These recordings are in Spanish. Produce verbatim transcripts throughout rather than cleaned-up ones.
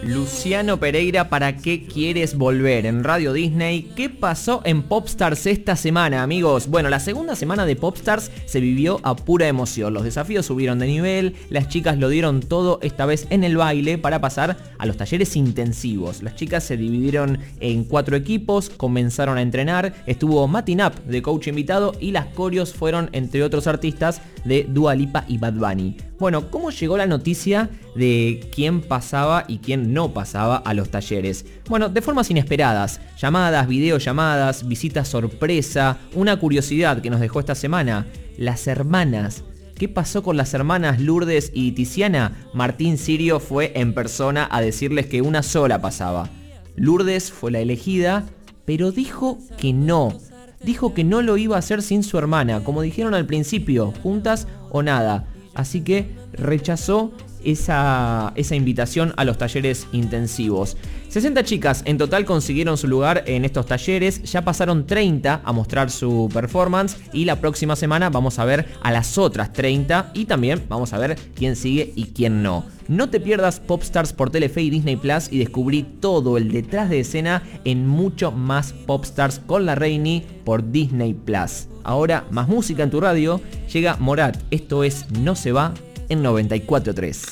Luciano Pereira, ¿para qué quieres volver? En Radio Disney. ¿Qué pasó en Popstars esta semana, amigos? Bueno, la segunda semana de Popstars se vivió a pura emoción. Los desafíos subieron de nivel, las chicas lo dieron todo, esta vez en el baile, para pasar a los talleres intensivos. Las chicas se dividieron en cuatro equipos, comenzaron a entrenar, estuvo Matin Up de coach invitado y las coreos fueron, entre otros artistas, de Dua Lipa y Bad Bunny. Bueno, ¿cómo llegó la noticia de quién pasaba y quién no pasaba a los talleres? Bueno, de formas inesperadas. Llamadas, videollamadas, visitas sorpresa. Una curiosidad que nos dejó esta semana: las hermanas. ¿Qué pasó con las hermanas Lourdes y Tiziana? Martín Sirio fue en persona a decirles que una sola pasaba. Lourdes fue la elegida, pero dijo que no. Dijo que no lo iba a hacer sin su hermana, como dijeron al principio, juntas o nada. Así que rechazó esa, esa invitación a los talleres intensivos. sesenta chicas en total consiguieron su lugar en estos talleres. Ya pasaron treinta a mostrar su performance. Y la próxima semana vamos a ver a las otras treinta. Y también vamos a ver quién sigue y quién no. No te pierdas Popstars por Telefe y Disney Plus y descubrí todo el detrás de escena en mucho más Popstars con la Reini por Disney Plus. Ahora, más música en tu radio. Llega Morat. Esto es No se va en noventa y cuatro tres.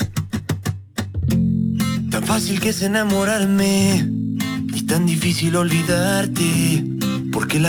Tan fácil que es enamorarme y tan difícil olvidarte, porque la